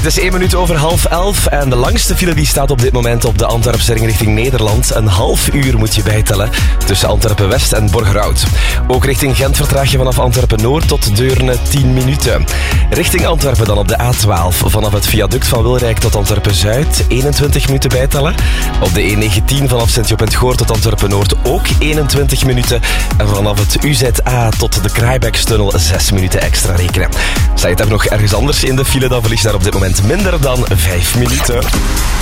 Het is 1 minuut over 10:30 en de langste file die staat op dit moment op de Antwerpse ring richting Nederland. Een half uur moet je bijtellen tussen Antwerpen-West en Borgerhout. Ook richting Gent vertraag je vanaf Antwerpen-Noord tot Deurne 10 minuten. Richting Antwerpen dan op de A12 vanaf het viaduct van Wilrijk tot Antwerpen-Zuid 21 minuten bijtellen. Op de E19 vanaf Sint-Job-en-het-Goor tot Antwerpen-Noord ook 21 minuten. En vanaf het UZA tot de Kraaibekstunnel 6 minuten extra rekenen. Sta je daar nog ergens anders in de file, dan verlies je daar op dit moment minder dan 5 minuten.